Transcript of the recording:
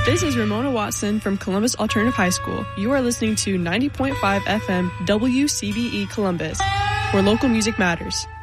This is Ramona Watson from Columbus Alternative High School. You are listening to 90.5 FM WCBE Columbus, where local music matters.